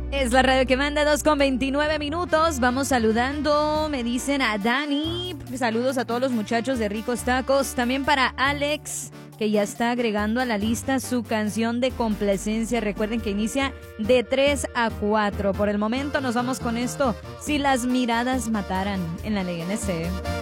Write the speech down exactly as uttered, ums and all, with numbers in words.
Es la radio que manda, dos con veintinueve minutos. Vamos saludando, me dicen a Dani. Saludos a todos los muchachos de Ricos Tacos. También para Alex, que ya está agregando a la lista su canción de complacencia. Recuerden que inicia de tres a cuatro. Por el momento nos vamos con esto. Si las miradas mataran en la L N C.